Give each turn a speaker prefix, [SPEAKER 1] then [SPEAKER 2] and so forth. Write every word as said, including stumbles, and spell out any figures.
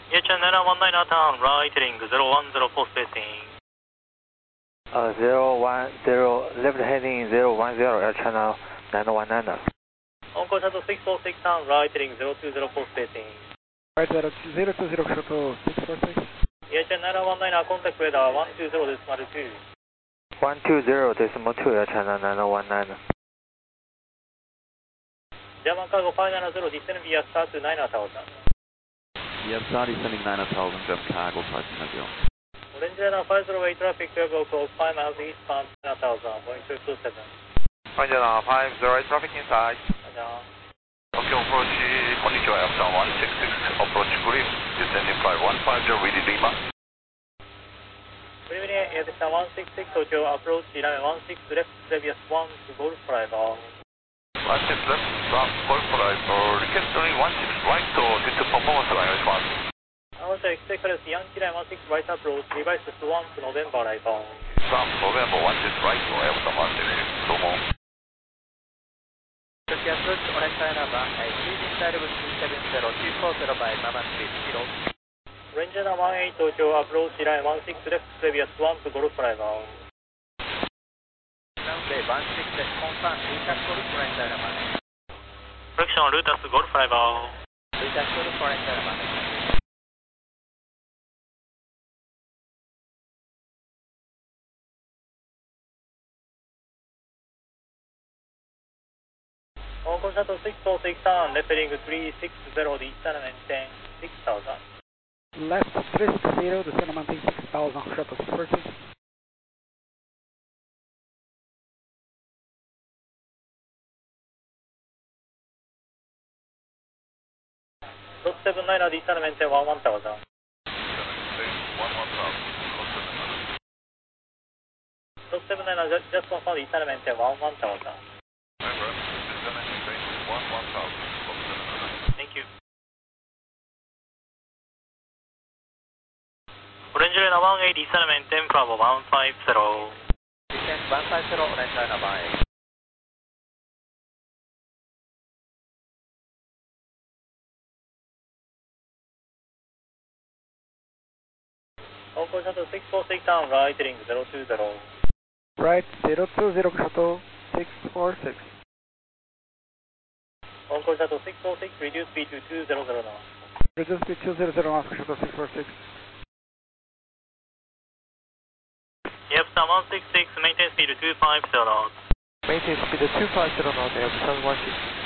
[SPEAKER 1] U H nine one nine turn right heading zero one zero four spacing.
[SPEAKER 2] Uh, zero one zero, left heading zero one zero, Air China nine one nine.
[SPEAKER 1] On course shuttle six four six turn right heading zero two zero four spacing.
[SPEAKER 3] Right, zero two zero shuttle six four six.
[SPEAKER 1] U H nine one nine contact radar one two zero decimal two.
[SPEAKER 2] one two zero decimal two, Air China nine one nine.
[SPEAKER 1] German cargo five nine zero, descend via star to nine thousand.
[SPEAKER 4] Yes, sir, descending nine thousand, German cargo five nine zero.
[SPEAKER 1] Orange Radar five zero eight traffic, level close five miles eastbound nine thousand, Boeing two two seven.
[SPEAKER 5] Orange Radar five zero eight traffic inside.
[SPEAKER 1] Yeah.
[SPEAKER 5] Okay, approach, konnichiwa, Airplan one six six, approach grid, descending flight one five zero, ready Lima.
[SPEAKER 1] Preliminary Airplan one six six, Tokyo, approach runway one six left, previous one to Golf Driver.
[SPEAKER 5] one six left, from Golf Driver, request runway one six right to this performance line, one.
[SPEAKER 1] Also expect Yankee line one six right approach, revise to one to November arrival.
[SPEAKER 5] From November one six right to Airplan one six six, so more.
[SPEAKER 1] Turkey approach, Orange China runway, leading level two seven zero, two four zero by Mama three zero. Orange China one eight, Tokyo, approach runway one six left, previous one to Golf Driver. Runway one six left, confirm, retouch Golf Orange China one. Correction, Lutas Golf Driver. Retouch Golf Orange China one. On course shuttle six four six turn, left heading three six zero, descend and maintain six thousand.
[SPEAKER 3] Left three six zero, descend and maintain six thousand, shuttle six four six.
[SPEAKER 1] Dot seven nine, descend and maintain one one thousand. Dot seven nine, just, just confirm descend and maintain one one thousand. Thank you. Orange Radar one eight, descend and maintain Bravo one five zero. Descend one five zero, Orange Radar one eight. On course shuttle six four six down, right heading zero two zero.
[SPEAKER 3] Right, zero two zero shuttle six four six.
[SPEAKER 1] On course shuttle six four six, reduce speed to two zero zero now.
[SPEAKER 3] Reduce speed two zero zero knots, shuttle six four six.
[SPEAKER 1] Yep, star one six six, maintain speed to two five zero knots.
[SPEAKER 2] Maintain speed two five zero knots, Air China one six.